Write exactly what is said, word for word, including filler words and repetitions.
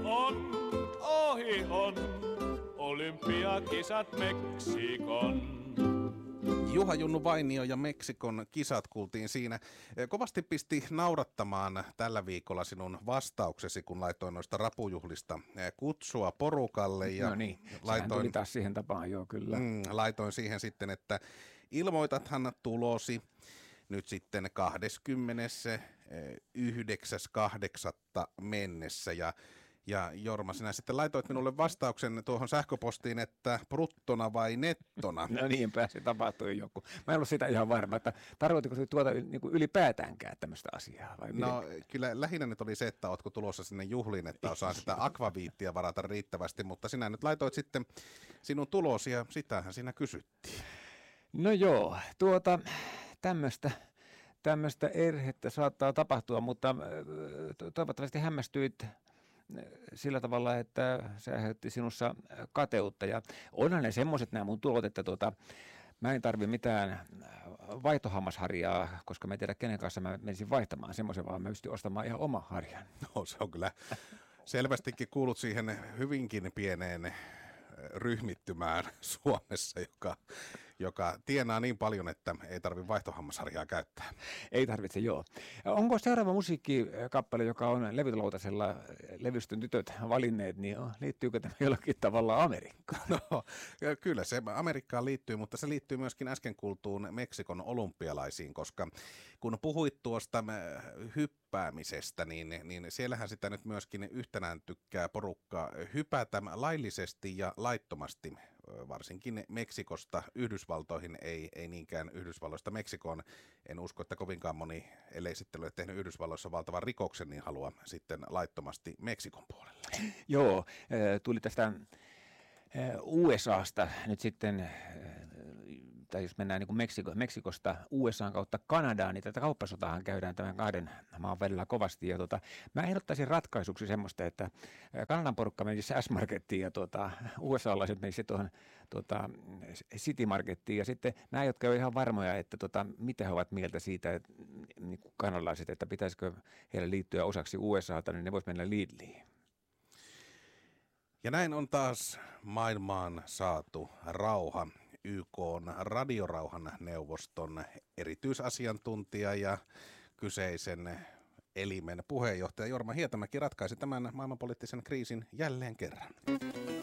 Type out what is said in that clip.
on, ohi on, olympiakisat Meksikon. Juha Junnu Vainio ja Meksikon kisat kuultiin siinä. Kovasti pisti naurattamaan tällä viikolla sinun vastauksesi, kun laitoin noista rapujuhlista kutsua porukalle. Ja no niin, laitoin, tuli taas siihen tapaan, joo kyllä. Mm, laitoin siihen sitten, että ilmoitathan tulosi nyt sitten kahdeskymmenesyhdeksäs kahdeksatta mennessä ja Ja Jorma, sinä sitten laitoit minulle vastauksen tuohon sähköpostiin, että bruttona vai nettona? No niinpä, se tapahtui joku. Mä en ollut sitä ihan varma, että tarkoitiko se tuota niin kuin ylipäätäänkään tämmöistä asiaa? Vai no miten? Kyllä lähinnä nyt oli se, että ootko tulossa sinne juhliin, että osaan sitä akvaviittia varata riittävästi, mutta sinä nyt laitoit sitten sinun tulosi ja sitähän siinä kysyttiin. No joo, tuota tämmöistä. Tämmöistä erhettä saattaa tapahtua, mutta toivottavasti hämmästyit sillä tavalla, että se aiheutti sinussa kateutta. Ja onhan ne semmoiset nämä mun tulot, että tuota, mä en tarvi mitään vaihtohammasharjaa, koska mä en tiedä kenen kanssa mä menisin vaihtamaan semmoisen, vaan mä pystyn ostamaan ihan oma harjan. No se on kyllä selvästikin kuulut siihen hyvinkin pieneen ryhmittymään Suomessa, joka, joka tienaa niin paljon, että ei tarvitse vaihtohammasharjaa käyttää. Ei tarvitse, joo. Onko seuraava musiikkikappale, joka on levytulautasella levystön tytöt valinneet, niin liittyykö tämä jollakin tavalla Amerikkaan? No, kyllä se Amerikkaan liittyy, mutta se liittyy myöskin äsken kuultuun Meksikon olympialaisiin, koska kun puhuit tuosta hyppäämisestä, niin, niin siellähän sitä nyt myöskin yhtenään tykkää porukka hypätä laillisesti ja laittomasti, varsinkin Meksikosta Yhdysvaltoihin, ei, ei niinkään Yhdysvalloista Meksikoon. En usko, että kovinkaan moni, ellei sitten ole tehnyt Yhdysvalloissa valtavan rikoksen, niin haluaa sitten laittomasti Meksikon puolelle. Joo, tuli tästä U S A:sta nyt sitten, tai jos mennään niin kuin Meksiko, Meksikosta U S A:n kautta Kanadaan, niin tätä kauppasotahan käydään tämän kahden maan välillä kovasti. Ja tuota, mä ehdottaisin ratkaisuksi semmoista, että Kanadan porukka menisi S-Markettiin ja tuota, U S A-laiset menisi tuohon tuota, City Markettiin. Ja sitten nämä, jotka ovat ihan varmoja, että tuota, mitä he ovat mieltä siitä, että, niin kuin kanadalaiset, että pitäisikö heille liittyä osaksi U S A:ta, niin ne voisi mennä Lidliin. Ja näin on taas maailmaan saatu rauha. Y K:n radiorauhan neuvoston erityisasiantuntija ja kyseisen elimen puheenjohtaja Jorma Hietamäki ratkaisi tämän maailmanpoliittisen kriisin jälleen kerran.